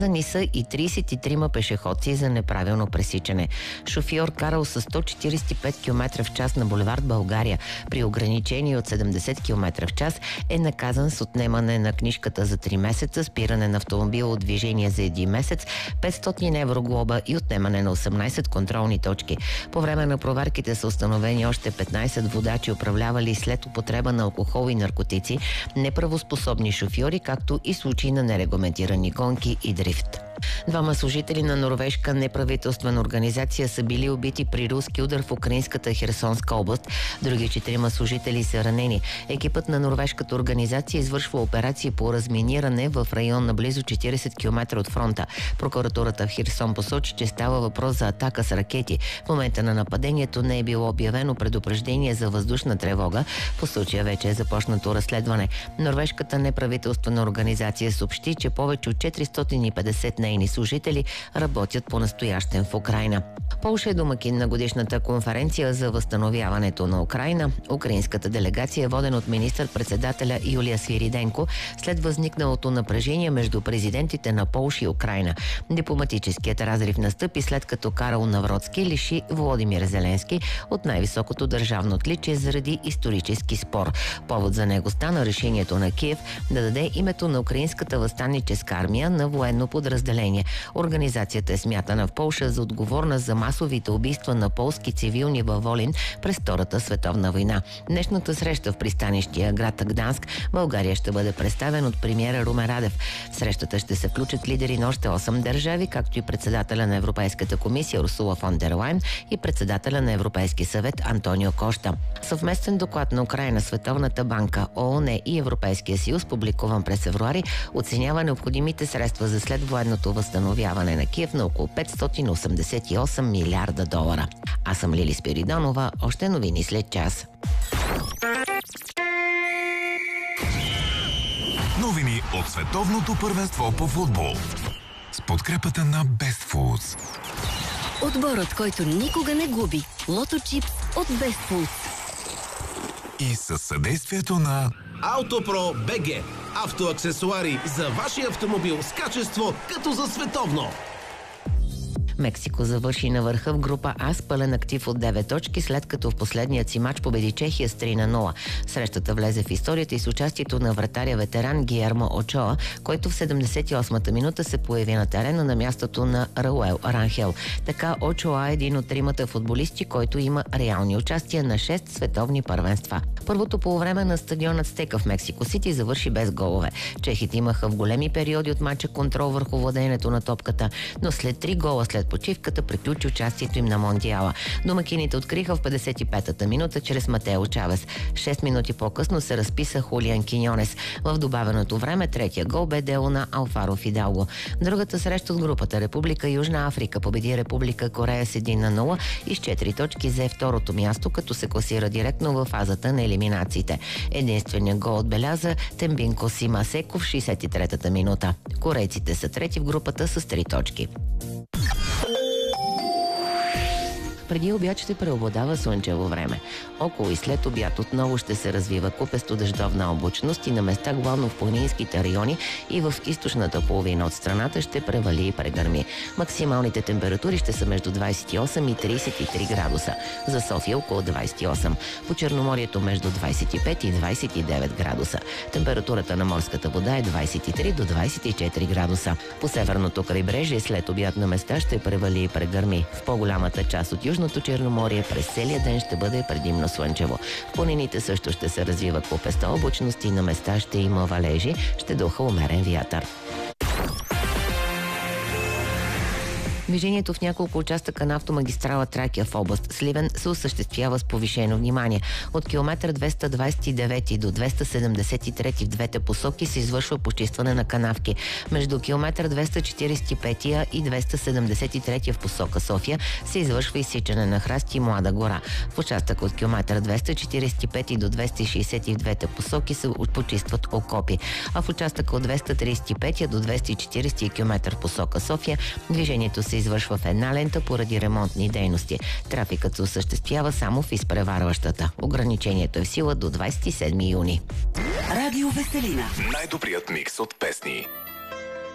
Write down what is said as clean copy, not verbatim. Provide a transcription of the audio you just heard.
Наказани са и 33 пешеходци за неправилно пресичане. Шофьор карал с 145 км в час на булевард България при ограничение от 70 км в час е наказан с отнемане на книжката за 3 месеца, спиране на автомобил от движение за 1 месец, 500 евро глоба и отнемане на 18 контролни точки. По време на проверките са установени още 15 водачи, управлявали след употреба на алкохол и наркотици, неправоспособни шофьори, както и случаи на нерегламентирани гонки и дрифт. Двама служители на норвежка неправителствена организация са били убити при руски удар в украинската Херсонска област. Други 4 служители са ранени. Екипът на норвежката организация извършва операции по разминиране в район на близо 40 км от фронта. Прокуратурата в Херсон посочи, че става въпрос за атака с ракети. В момента на нападението не е било обявено предупреждение за въздушна тревога. По случая вече е започнато разследване. Норвежката неправителствена организация съобщи, че повече от 450 нейни служители работят по-настоящен в Украйна. Полша е домакин на годишната конференция за възстановяването на Украйна. Украинската делегация е водена от министър-председателя Юлия Свириденко след възникналото напрежение между президентите на Полша и Украйна. Дипломатическият разрив настъпи след като Карл Навроцки лиши Володимир Зеленски от най-високото държавно отличие заради исторически спор. Повод за него стана решението на Киев да даде името на Украинската въстанническа армия на военно подразделение. Организацията е смятана в Полша за отговорна за масовите убийства на полски цивилни във Волин през Втората световна война. Днешната среща в пристанищия град Гданск България ще бъде представен от премиера Румен Радев. В срещата ще се включат лидери на още 8 държави, както и председателя на Европейската комисия Урсула фон дер Лайен и председателя на Европейски съвет Антонио Кошта. Съвместен доклад на Украйна, Световната банка, ООН и Европейския съюз, публикуван през февруари, оценява необходимите средства за следвоенното възстановяване на Киев на около 588 милиарда долара. Аз съм Лили Спиридонова. Още новини след час. Новини от световното първенство по футбол. С подкрепата на Best Foods. Отборът, който никога не губи. Лото Чипс от Best Foods. И със съдействието на Автопро БГ. Автоаксесуари за вашия автомобил с качество като за световно. Мексико завърши на върха в група А с пълен актив от 9 точки, след като в последният си матч победи Чехия с 3-0. Срещата влезе в историята и с участието на вратаря ветеран Гиермо Очоа, който в 78-та минута се появи на терена на мястото на Рауел Ранхел. Така Очоа е един от 3 футболисти, който има реални участия на 6 световни първенства. Първото полувреме на стадионът Стека в Мексико Сити завърши без голове. Чехите имаха в големи периоди от матча контрол върху владеенето на топката, но след 3 гола след почивката приключи участието им на Мондиала. Домакините откриха в 55-та минута чрез Матео Чавес. 6 минути по-късно се разписа Хулиан Киньонес. В добавеното време третия гол бе дело на Алфаро Фидалго. Другата среща от групата Република Южна Африка победи Република Корея с 1-0 и с 4 точки взе второто място, като се класира директно в фазата на елиминациите. Единственият гол отбеляза Тембинко Симасеко в 63-та минута. Корейците са трети в групата с 3 точки. Преди обяд ще преобладава слънчево време. Около и след обяд отново ще се развива купесто дъждовна облачност и на места главно в планинските райони и в източната половина от страната ще превали и прегърми. Максималните температури ще са между 28 и 33 градуса. За София около 28. По Черноморието между 25 и 29 градуса. Температурата на морската вода е 23 до 24 градуса. По северното крайбрежие след обяд на места ще превали и прегърми. В по-голямата част от Южното Черноморие през целия ден ще бъде предимно слънчево. В планините също ще се развива купеста облачност и на места ще има валежи, ще духа умерен вятър. Движението в няколко участъка на автомагистрала Тракия в област Сливен се осъществява с повишено внимание. От километър 229 до 273 в двете посоки се извършва почистване на канавки. Между километър 245 и 273 в посока София се извършва изсичане на храсти и Млада гора. В участък от километър 245 до 260 в двете посоки се почистват окопи. А в участък от 235 до 240 км посока София движението се извършва в една лента поради ремонтни дейности. Трафикът се осъществява само в изпреварващата. Ограничението е в сила до 27 юни. Радио Веселина. Най-добрият микс от песни.